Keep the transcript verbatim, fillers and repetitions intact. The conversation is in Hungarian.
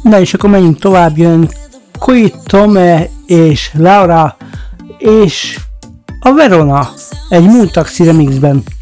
Na és akkor menjünk tovább, jön Koi Tome és Laura és a Verona egy Moon Taxi remixben.